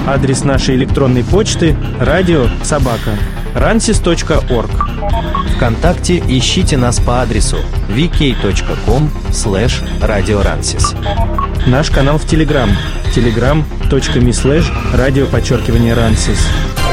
Адрес нашей электронной почты radio@ransis.org. ВКонтакте ищите нас по адресу vk.com/radioransis. Наш канал в Telegram telegram.me/radio_ransis.